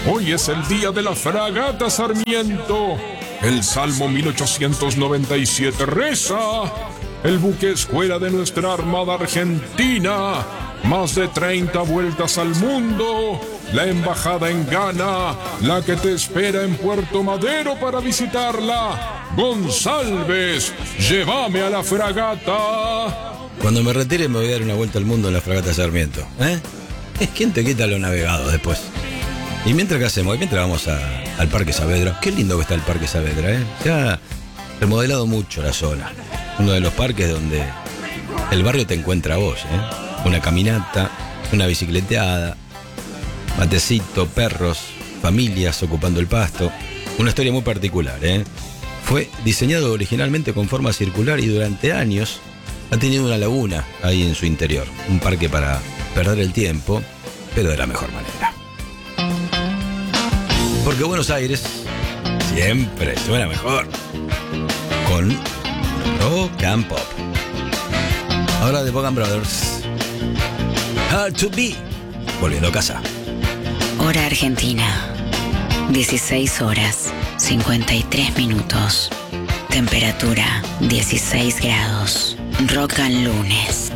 Hoy es el día de la fragata Sarmiento. El Salmo 1897 reza: el buque escuela de nuestra Armada Argentina. Más de 30 vueltas al mundo. La embajada en Ghana, la que te espera en Puerto Madero para visitarla. González, llévame a la fragata. Cuando me retire me voy a dar una vuelta al mundo en la fragata Sarmiento. ¿Quién te quita lo navegado después? ¿Y mientras qué hacemos? Mientras vamos al Parque Saavedra. Qué lindo que está el Parque Saavedra, Se ha remodelado mucho la zona. Uno de los parques donde el barrio te encuentra a vos, Una caminata, una bicicleteada, matecito, perros, familias ocupando el pasto. Una historia muy particular, Fue diseñado originalmente con forma circular y durante años ha tenido una laguna ahí en su interior. Un parque para perder el tiempo, pero de la mejor manera. Porque Buenos Aires siempre suena mejor con rock and pop. Ahora de Bogan Brothers, Hard to Be, volviendo a casa. Hora Argentina, 16 horas, 53 minutos. Temperatura, 16 grados. Rock and lunes.